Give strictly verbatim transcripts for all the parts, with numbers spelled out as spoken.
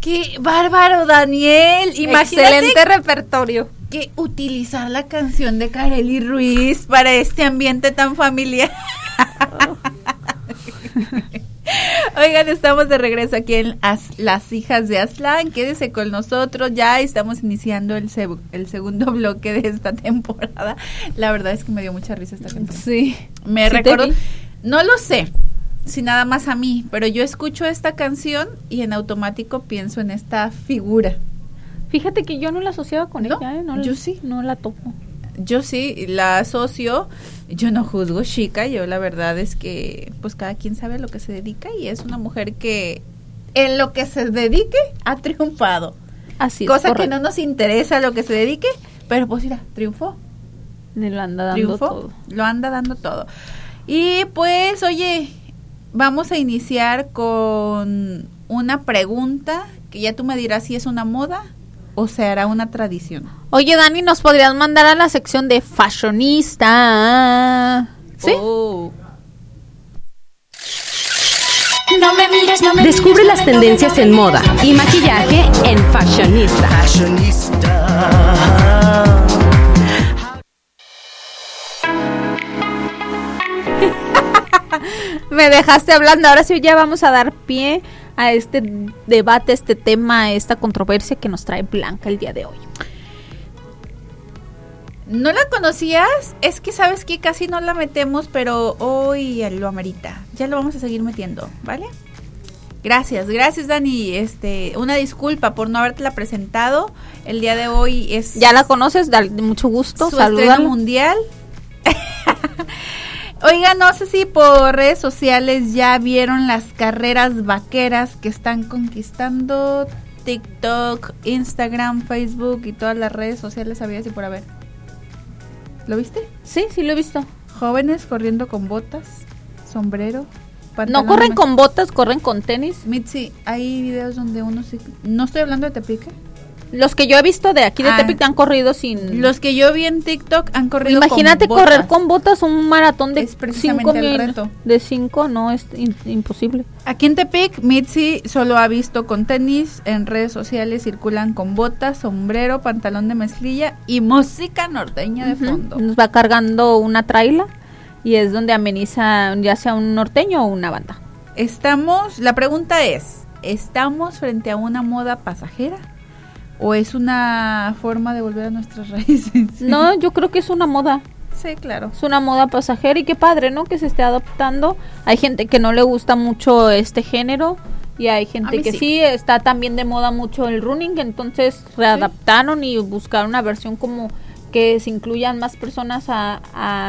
¡Qué bárbaro, Daniel! Imagínate. Excelente repertorio. Que utilizar la canción de Kareli Ruiz para este ambiente tan familiar. Oh. Oigan, estamos de regreso aquí en As, Las Hijas de Aztlán. Quédese con nosotros, ya estamos iniciando el, se, el segundo bloque de esta temporada. La verdad es que me dio mucha risa esta canción. Sí. Me sí recuerdo, no lo sé si nada más a mí, pero yo escucho esta canción y en automático pienso en esta figura. Fíjate que yo no la asociaba con ¿No? ella, ¿eh? No, yo sí. No la topo. Yo sí, la asocio, yo no juzgo, chica, yo la verdad es que pues cada quien sabe a lo que se dedica y es una mujer que en lo que se dedique ha triunfado. Así es. Cosa correcto. que no nos interesa lo que se dedique, pero pues mira, triunfó. Le lo anda dando triunfó, todo. Lo anda dando todo. Y pues, oye, vamos a iniciar con una pregunta que ya tú me dirás si es una moda o se hará una tradición. Oye, Dani, ¿nos podrías mandar a la sección de fashionista? ¿Sí? Oh. No me mires, no me Descubre mires, las tendencias en moda y maquillaje en Fashionista. Fashionista. Me dejaste hablando, ahora sí ya vamos a dar pie a este debate, este tema, a esta controversia que nos trae Blanca el día de hoy. ¿No la conocías? Es que sabes que casi no la metemos, pero hoy lo amerita. Ya lo vamos a seguir metiendo, ¿vale? Gracias, gracias Dani. Este, una disculpa por no habértela presentado. El día de hoy es... Ya la conoces, dale mucho gusto, su estreno salúdala. mundial. Oiga, no sé si por redes sociales ya vieron las carreras vaqueras que están conquistando TikTok, Instagram, Facebook y todas las redes sociales habidas y por haber. ¿Lo viste? Sí, sí lo he visto. Jóvenes corriendo con botas, sombrero, pantalón. No corren con botas, corren con tenis. Mitzi, hay videos donde uno sí... No estoy hablando de Tepic. Los que yo he visto de aquí de Ah. Tepic han corrido sin... Los que yo vi en TikTok han corrido Imagínate con botas. correr con botas un maratón de Es precisamente cinco el mil. reto. De cinco, no, es in- imposible. Aquí en Tepic, Mitzi solo ha visto con tenis, en redes sociales circulan con botas, sombrero, pantalón de mezclilla y música norteña de Ujú. fondo. Nos va cargando una traila y es donde ameniza ya sea un norteño o una banda. Estamos, la pregunta es, ¿estamos frente a una moda pasajera o es una forma de volver a nuestras raíces? No, yo creo que es una moda. Sí, claro. Es una moda pasajera y qué padre, ¿no? Que se esté adoptando. Hay gente que no le gusta mucho este género y hay A gente mí que sí. sí. Está también de moda mucho el running, entonces readaptaron y buscaron una versión como que se incluyan más personas a,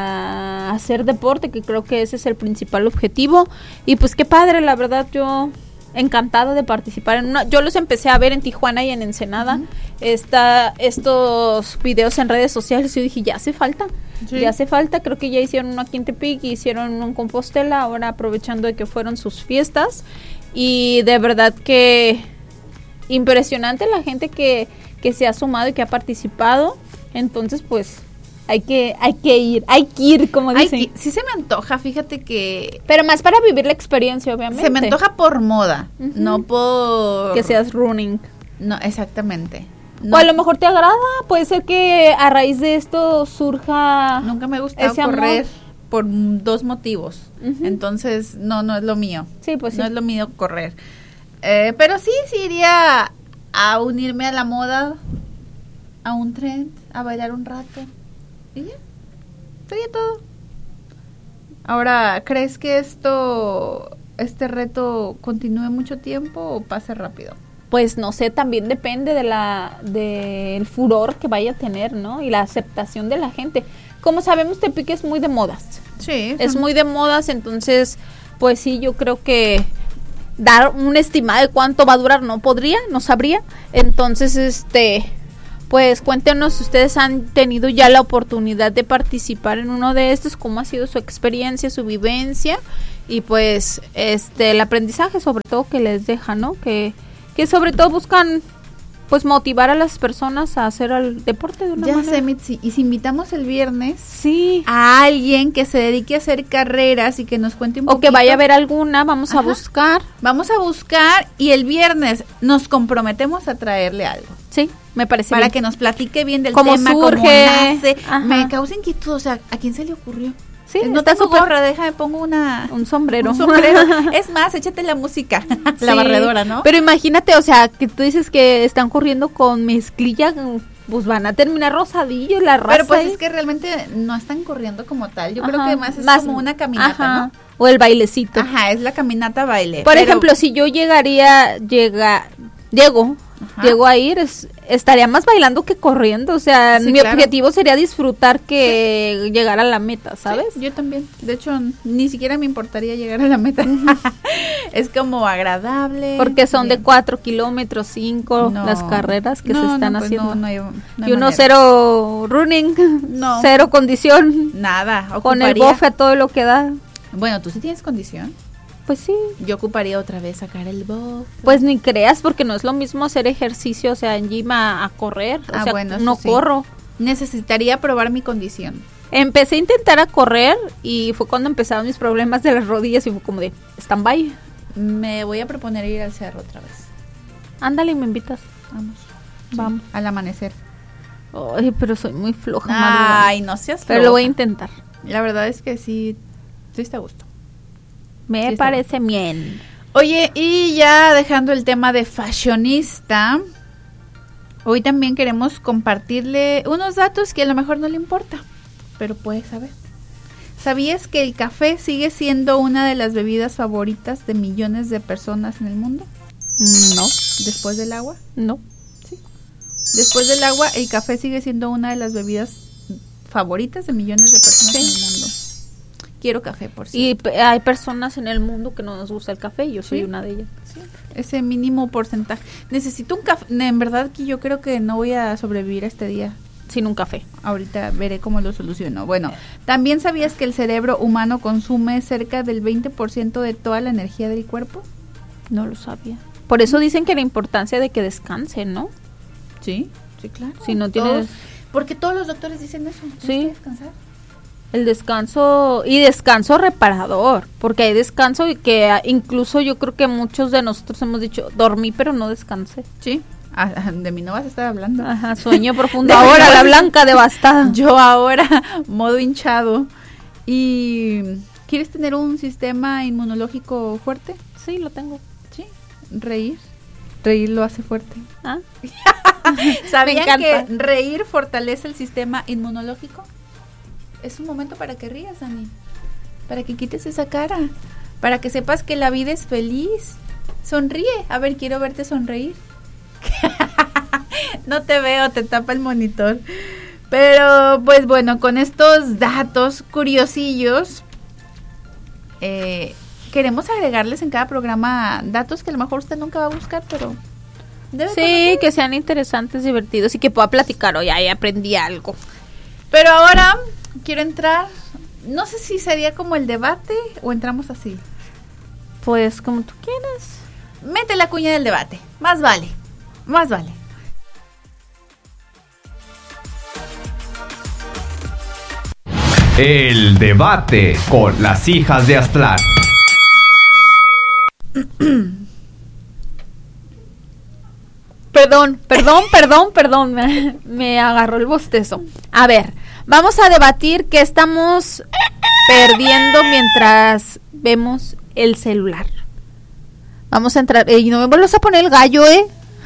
a hacer deporte, que creo que ese es el principal objetivo. Y pues qué padre, la verdad, yo encantada de participar en una. Yo los empecé a ver en Tijuana y en Ensenada. Uh-huh. Esta, estos videos en redes sociales y yo dije, ya hace falta. Sí. Ya hace falta, creo que ya hicieron uno aquí en Tepic, hicieron uno en Compostela, ahora aprovechando de que fueron sus fiestas. Y de verdad que impresionante la gente que, que se ha sumado y que ha participado. Entonces, pues, hay que hay que ir, hay que ir, como dicen. Ay, sí se me antoja, fíjate que... Pero más para vivir la experiencia, obviamente. Se me antoja por moda, uh-huh. no por... Que seas running. No, exactamente. No. O a lo mejor te agrada, puede ser que a raíz de esto surja... Nunca me ha gustado correr amor. Por dos motivos, uh-huh. entonces no, no es lo mío. Sí, pues sí. No es lo mío correr. Eh, pero sí, sí iría a unirme a la moda, a un trend, a bailar un rato. Y ya, sería todo. Ahora, ¿crees que esto, este reto continúe mucho tiempo o pase rápido? Pues no sé, también depende de la del furor que vaya a tener, ¿no? Y la aceptación de la gente. Como sabemos, Tepic es muy de modas. Sí. Es muy de modas, entonces, pues sí, yo creo que dar un estimado de cuánto va a durar no podría, no sabría. Entonces, este, pues cuéntenos si ustedes han tenido ya la oportunidad de participar en uno de estos, cómo ha sido su experiencia, su vivencia y pues este el aprendizaje sobre todo que les deja, ¿no? Que que sobre todo buscan pues motivar a las personas a hacer el deporte de una Ya manera. sé, Mitzi, y si invitamos el viernes Sí. a alguien que se dedique a hacer carreras y que nos cuente un O poquito. que vaya a ver alguna, vamos Ajá. a buscar. Vamos a buscar y el viernes nos comprometemos a traerle algo. Sí, me parece Para bien. que nos platique bien del Cómo tema, surge. cómo nace. Ajá. Me causa inquietud, o sea, ¿a quién se le ocurrió? Sí, no está tengo súper- gorra, déjame, pongo una... un sombrero. Un sombrero. Es más, échate la música, la Sí, barredora, ¿no? Pero imagínate, o sea, que tú dices que están corriendo con mezclilla, pues van a terminar rosadillos la raza. Pero pues ahí. es que realmente no están corriendo como tal. Yo creo Ajá, que más es como una caminata, ajá, ¿no? O el bailecito. Ajá, es la caminata baile. Por pero- ejemplo, si yo llegaría, llega, llego, Ajá. llego a ir, es- estaría más bailando que corriendo. O sea, Sí, mi claro. objetivo sería disfrutar que llegar a la meta, ¿sabes? Sí, yo también. De hecho, ni siquiera me importaría llegar a la meta. Es como agradable. Porque son de bien. cuatro kilómetros, cinco, No. las carreras que No, se están no, pues haciendo. no, no hay- no hay y uno manera. cero running, No. cero condición, Nada. con el ocuparía- bofe a todo lo que da. Bueno, tú sí tienes condición. Pues sí, Yo ocuparía otra vez sacar el bofe. pues ni creas, porque no es lo mismo hacer ejercicio, o sea, en gym a, a correr. O Ah, sea, bueno, eso no sí. corro. Necesitaría probar mi condición. Empecé a intentar a correr y fue cuando empezaron mis problemas de las rodillas y fue como de stand-by. Me voy a proponer ir al cerro otra vez. Ándale y me invitas. Vamos. Vamos. Sí, al amanecer. Ay, pero soy muy floja, madrugada. Ay, no seas Pero lo voy a floja. intentar. La verdad es que sí, sí está a gusto. Me Sí, está parece bien. Oye, y ya dejando el tema de fashionista, hoy también queremos compartirle unos datos que a lo mejor no le importa, pero puede saber. ¿Sabías que el café sigue siendo una de las bebidas favoritas de millones de personas en el mundo? No, Después del agua. no. Después del agua, el café sigue siendo una de las bebidas favoritas de millones de personas Sí. en el mundo. Quiero café, por Y cierto. p- hay personas en el mundo que no nos gusta el café y yo soy Sí. una de ellas. Sí, ese mínimo porcentaje. Necesito un café. En verdad que yo creo que no voy a sobrevivir a este día. Sin un café. Ahorita veré cómo lo soluciono. Bueno, ¿también sabías que el cerebro humano consume cerca del veinte por ciento de toda la energía del cuerpo? No lo sabía. Por eso dicen que la importancia de que descansen, ¿no? Sí, sí, claro. Si no Todos- tienes Porque todos los doctores dicen eso. Tienes Sí. que descansar. el descanso y descanso reparador, porque hay descanso y que ah, incluso yo creo que muchos de nosotros hemos dicho, dormí pero no descansé. Sí. Ah, ah, de mí no vas a estar hablando. Ajá, sueño profundo. De Ahora verdad. la blanca devastada. Yo ahora, modo hinchado. ¿Y quieres tener un sistema inmunológico fuerte? Sí, lo tengo. Sí. Reír. Reír lo hace fuerte. Ah, ¿Sabían encanta. que reír fortalece el sistema inmunológico? Es un momento para que rías, Dani. Para que quites esa cara. Para que sepas que la vida es feliz. Sonríe. A ver, quiero verte sonreír. No te veo, te tapa el monitor. Pero, pues bueno, con estos datos curiosillos, eh, queremos agregarles en cada programa datos que a lo mejor usted nunca va a buscar, pero debe sí, conocer. que sean interesantes, divertidos y que pueda platicar. Oye, ahí aprendí algo. Pero ahora quiero entrar, no sé si sería como el debate o entramos así. Pues como tú quieras. Mete la cuña del debate, más vale, más vale. El debate con las hijas de Aztlán. Perdón, perdón, perdón, perdón, me, me agarró el bostezo. A ver, vamos a debatir qué estamos perdiendo mientras vemos el celular. Vamos a entrar, y no me vuelvas a poner el gallo, ¿eh?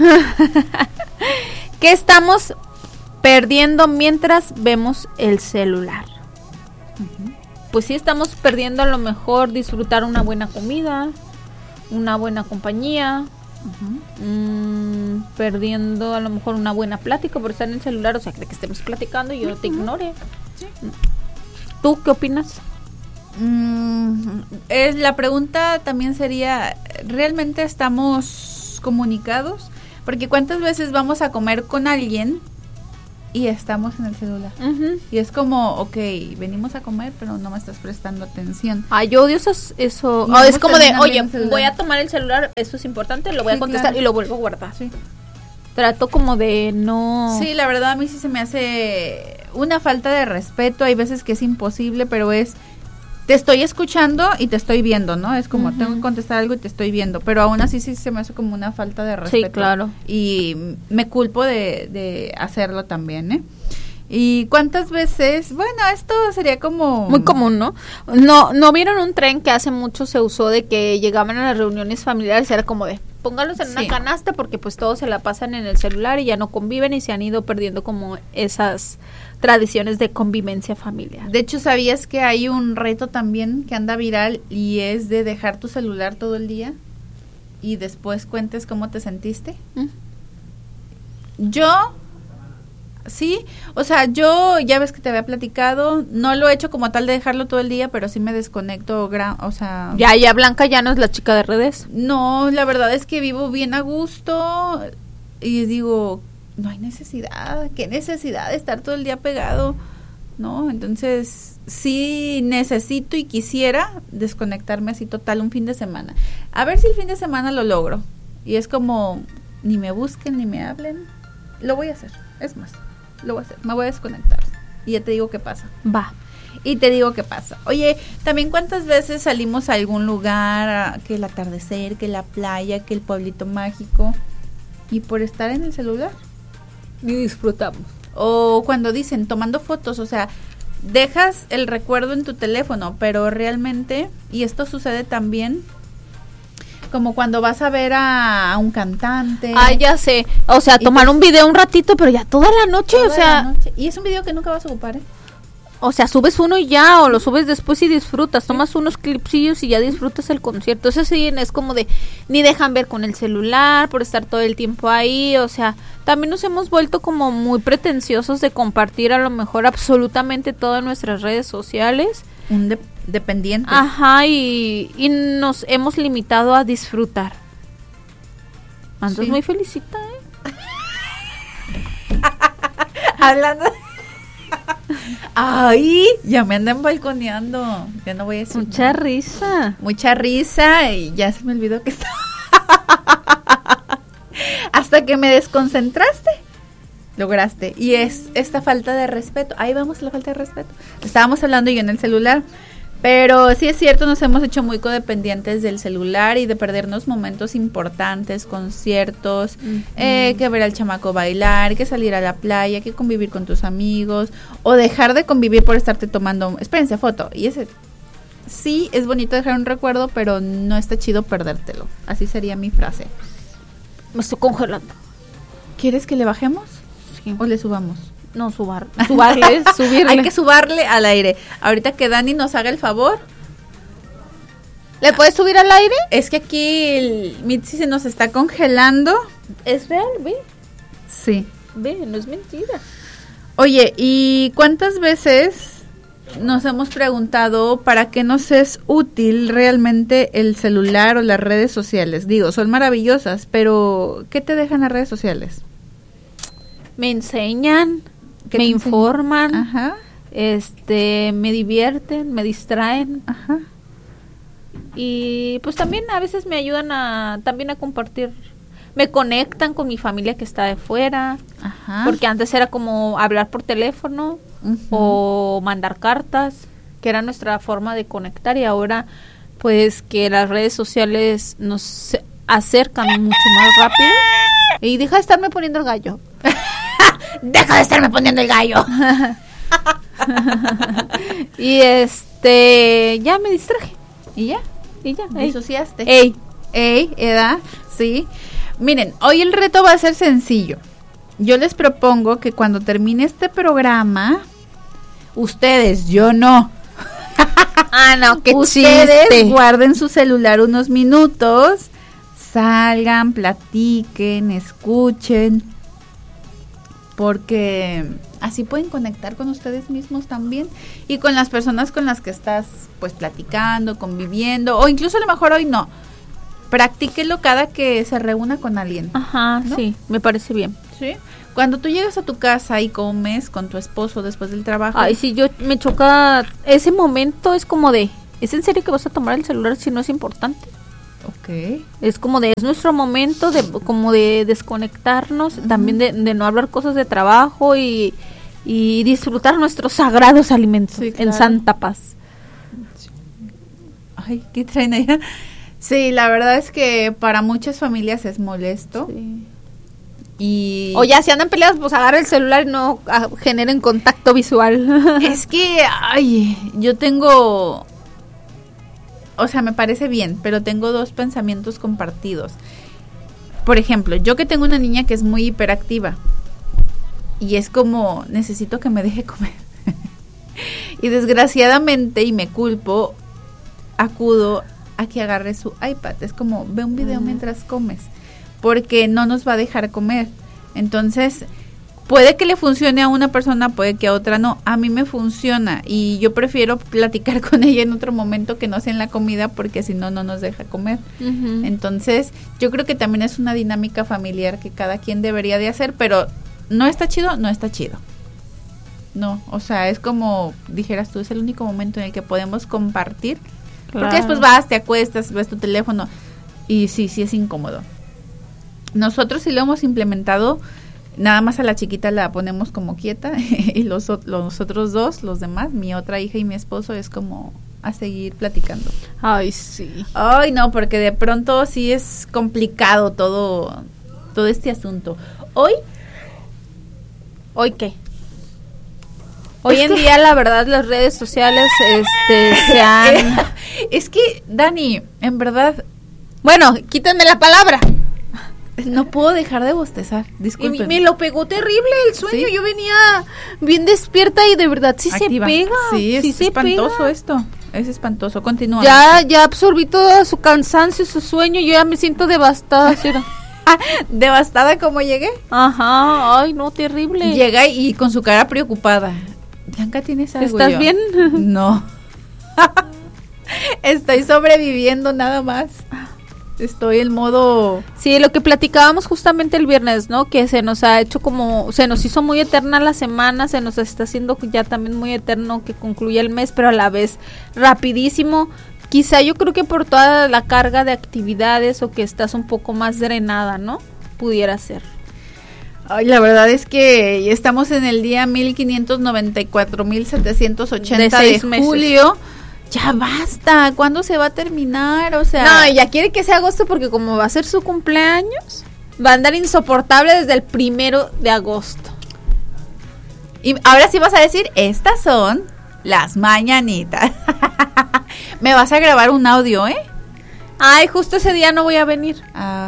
¿Qué estamos perdiendo mientras vemos el celular? Pues sí, estamos perdiendo a lo mejor disfrutar una buena comida, una buena compañía. Mm, perdiendo a lo mejor una buena plática por estar en el celular, o sea, que estemos platicando y yo te ignore. ¿Tú qué opinas? Mm, es, la pregunta también sería, ¿realmente estamos comunicados? Porque ¿cuántas veces vamos a comer con alguien y estamos en el celular? Uh-huh. Y es como, ok, venimos a comer, pero no me estás prestando atención. Ay, yo odio esas- eso. Y Oh, es vamos como de, terminando oye, en el celular. voy a tomar el celular, eso es importante, lo voy Sí, a contestar claro. y lo vuelvo a guardar. Sí. trato como de no... Sí, la verdad a mí sí se me hace una falta de respeto. Hay veces que es imposible, pero es... Te estoy escuchando y te estoy viendo, ¿no? Es como, uh-huh. tengo que contestar algo y te estoy viendo. Pero aún así sí se me hace como una falta de respeto. Sí, claro. Y me culpo de, de hacerlo también, ¿eh? ¿Y cuántas veces? Bueno, esto sería como... Muy común, ¿no? No, ¿no vieron un tren que hace mucho se usó de que llegaban a las reuniones familiares? Era como de, póngalos en sí. una canasta porque pues todos se la pasan en el celular y ya no conviven y se han ido perdiendo como esas tradiciones de convivencia familiar. De hecho, ¿sabías que hay un reto también que anda viral y es de dejar tu celular todo el día y después cuentes cómo te sentiste? ¿Mm? Yo... Sí, o sea, yo ya ves que te había platicado, no lo he hecho como tal de dejarlo todo el día, pero sí me desconecto, gran, o sea... Ya, ya Blanca ya no es la chica de redes. No, la verdad es que vivo bien a gusto y digo, no hay necesidad, qué necesidad de estar todo el día pegado, ¿no? Entonces, sí necesito y quisiera desconectarme así total un fin de semana. A ver si el fin de semana lo logro. Y es como, ni me busquen, ni me hablen, lo voy a hacer, es más. Lo voy a hacer, me voy a desconectar y ya te digo qué pasa. Va. Y te digo qué pasa. Oye, también cuántas veces salimos a algún lugar, a, que el atardecer, que la playa, que el pueblito mágico, y por estar en el celular ni disfrutamos. O cuando dicen tomando fotos, o sea, dejas el recuerdo en tu teléfono, pero realmente, y esto sucede también como cuando vas a ver a, a un cantante. Ah, ya sé. O sea, tomar te, un video un ratito, pero ya toda la noche, toda o sea. La noche. Y es un video que nunca vas a ocupar, ¿eh? O sea, subes uno y ya, o lo subes después y disfrutas. ¿Sí? Tomas unos clipsillos y ya disfrutas el concierto. Eso sí, es como de, ni dejan ver con el celular por estar todo el tiempo ahí. O sea, también nos hemos vuelto como muy pretenciosos de compartir a lo mejor absolutamente todas nuestras redes sociales. Un de- dependiente. Ajá, y, y nos hemos limitado a disfrutar. Andas sí. muy felicita, ¿eh? Hablando... Ay, ya me andan balconeando. Ya no voy a decir Mucha nada. risa. Mucha risa y ya se me olvidó que estaba. Hasta que me desconcentraste. Lograste. Y es esta falta de respeto. Ahí vamos, la falta de respeto. Estábamos hablando yo en el celular. Pero sí es cierto, nos hemos hecho muy codependientes del celular y de perdernos momentos importantes, conciertos, uh-huh. eh, que ver al chamaco bailar, que salir a la playa, que convivir con tus amigos, o dejar de convivir por estarte tomando, espérense, foto. Y ese, sí, es bonito dejar un recuerdo, pero no está chido perdértelo. Así sería mi frase. Me estoy congelando. ¿Quieres que le bajemos? Sí. ¿O le subamos? No, subar, subarle, subirle. Hay que subarle al aire. Ahorita que Dani nos haga el favor. ¿Le puedes subir al aire? Es que aquí el Mitzi se nos está congelando. Es real, ve. Sí. Ve, no es mentira. Oye, ¿y cuántas veces nos hemos preguntado para qué nos es útil realmente el celular o las redes sociales? Digo, son maravillosas, pero ¿qué te dejan las redes sociales? Me enseñan. Me informan, ajá. este, me divierten, me distraen, ajá. Y pues también a veces me ayudan a, también a compartir, me conectan con mi familia que está de fuera, ajá. Porque antes era como hablar por teléfono uh-huh. o mandar cartas, que era nuestra forma de conectar, y ahora pues que las redes sociales nos acercan mucho más rápido. Y deja de estarme poniendo el gallo. Deja de estarme poniendo el gallo. Y este, ya me distraje. ¿Y ya? Y ya. Disociaste. Ey. Ey, edad, sí. Miren, hoy el reto va a ser sencillo. Yo les propongo que cuando termine este programa, ustedes, yo no. Ah, no, qué ustedes chiste. Guarden su celular unos minutos, salgan, platiquen, escuchen. Porque así pueden conectar con ustedes mismos también y con las personas con las que estás pues platicando, conviviendo, o incluso a lo mejor hoy no. Practíquelo cada que se reúna con alguien. Ajá, ¿no? Sí, me parece bien. Sí. Cuando tú llegas a tu casa y comes con tu esposo después del trabajo. Ay, sí, yo me choca ese momento, es como de, ¿es en serio que vas a tomar el celular si no es importante? Ok. Es como de, es nuestro momento de, como de desconectarnos, uh-huh. también de, de no hablar cosas de trabajo y, y disfrutar nuestros sagrados alimentos sí, claro. en santa paz. Ay, ¿qué traen allá? Sí, la verdad es que para muchas familias es molesto. Sí. Y o ya si andan peleados, pues agarra el celular y no a, generen contacto visual. Es que, ay, yo tengo, o sea, me parece bien, pero tengo dos pensamientos compartidos. Por ejemplo, yo que tengo una niña que es muy hiperactiva y es como, necesito que me deje comer. Y desgraciadamente, y me culpo, acudo a que agarre su iPad. Es como, ve un video uh-huh. mientras comes, porque no nos va a dejar comer. Entonces, puede que le funcione a una persona, puede que a otra no. A mí me funciona y yo prefiero platicar con ella en otro momento que no sea en la comida, porque si no, no nos deja comer. Uh-huh. Entonces, yo creo que también es una dinámica familiar que cada quien debería de hacer, pero no está chido, no está chido. No, o sea, es como dijeras tú, es el único momento en el que podemos compartir. Claro. Porque después vas, te acuestas, ves tu teléfono y sí, sí es incómodo. Nosotros sí lo hemos implementado, nada más a la chiquita la ponemos como quieta y los, los otros dos, los demás, mi otra hija y mi esposo, es como a seguir platicando. Ay, sí. Ay, no, porque de pronto sí es complicado todo, todo este asunto. Hoy, ¿hoy qué? Hoy es en que, día, la verdad, las redes sociales este, se han... Es que, Dani, en verdad... Bueno, quítenme la palabra. No puedo dejar de bostezar, disculpen. Y me lo pegó terrible el sueño, ¿sí? Yo venía bien despierta y de verdad sí Activa. se pega. Sí, es sí se espantoso pega. esto, es espantoso, continúa. Ya, ya absorbí todo su cansancio, su sueño, yo ya me siento devastada. ¿Devastada como llegué? Ajá, ay no, terrible. Llega y con su cara preocupada. Blanca, ¿tienes algo? ¿Estás yo? bien? No. Estoy sobreviviendo nada más. Estoy en modo... Sí, lo que platicábamos justamente el viernes, ¿no? Que se nos ha hecho como... Se nos hizo muy eterna la semana, se nos está haciendo ya también muy eterno que concluya el mes, pero a la vez rapidísimo. Quizá yo creo que por toda la carga de actividades o que estás un poco más drenada, ¿no? Pudiera ser. Ay, la verdad es que estamos en el día mil quinientos noventa y cuatro mil setecientos ochenta de, de julio. Ya basta, ¿cuándo se va a terminar? O sea, no, ella quiere que sea agosto porque como va a ser su cumpleaños, va a andar insoportable desde el primero de agosto. Y ahora sí vas a decir, estas son las mañanitas. Me vas a grabar un audio, ¿eh? Ay, justo ese día no voy a venir.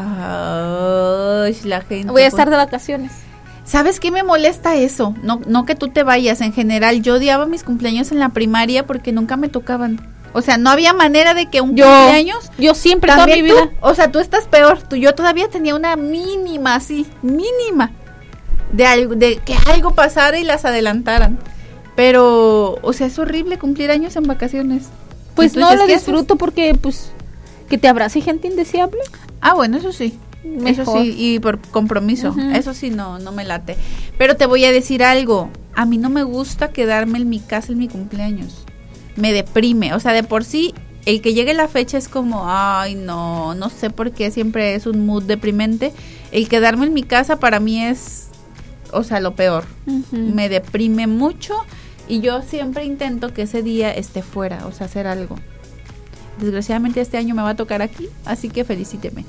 Ay, la gente. Voy a estar de vacaciones. ¿Sabes qué me molesta eso? No, no que tú te vayas, en general. Yo odiaba mis cumpleaños en la primaria porque nunca me tocaban. O sea, no había manera de que un yo, cumpleaños... Yo siempre, toda mi vida... Tú, o sea, tú estás peor. Tú, yo todavía tenía una mínima, así, mínima, de algo, de que algo pasara y las adelantaran. Pero, o sea, es horrible cumplir años en vacaciones. Pues no lo disfruto porque, pues, que te abrace gente indeseable. Ah, bueno, eso sí. Mejor. Eso sí, y por compromiso, uh-huh. Eso sí no, no me late. Pero te voy a decir algo, a mí no me gusta quedarme en mi casa en mi cumpleaños, me deprime, o sea, de por sí, el que llegue la fecha es como, ay no, no sé por qué siempre es un mood deprimente, el quedarme en mi casa para mí es, o sea, lo peor, uh-huh. Me deprime mucho y yo siempre intento que ese día esté fuera, o sea, hacer algo. Desgraciadamente este año me va a tocar aquí, así que felicíteme.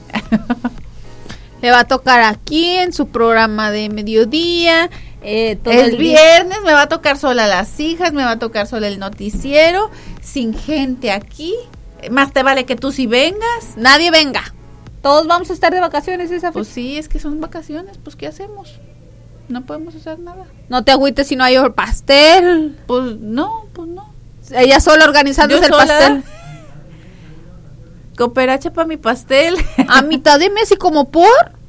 Le va a tocar aquí en su programa de mediodía. Eh, todo el el viernes me va a tocar sola las hijas, me va a tocar sola el noticiero, sin gente aquí. Más te vale que tú sí vengas. Nadie venga. Todos vamos a estar de vacaciones esa fecha. Pues sí, es que son vacaciones, pues ¿qué hacemos? No podemos hacer nada. No te agüites si no hay pastel. Pues no, pues no. Ella sola organizando el sola. pastel. Cooperacha para mi pastel. A mitad de mes y como por.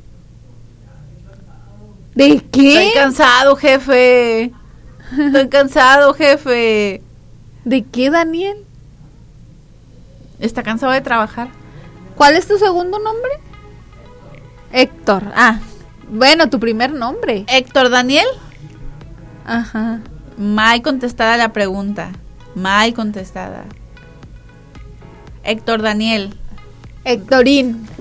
¿De qué? Estoy cansado, jefe. Estoy cansado, jefe. ¿De qué, Daniel? Está cansado de trabajar. ¿Cuál es tu segundo nombre? Héctor. Ah, bueno, tu primer nombre. Héctor Daniel. Ajá. Mal contestada la pregunta. Mal contestada. Héctor Daniel. Héctorín.